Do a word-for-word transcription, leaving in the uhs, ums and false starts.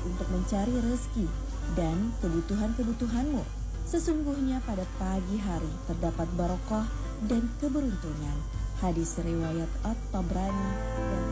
untuk mencari rezeki dan kebutuhan-kebutuhanmu. Sesungguhnya pada pagi hari terdapat barokah dan keberuntungan. Hadis riwayat At-Tabrani dan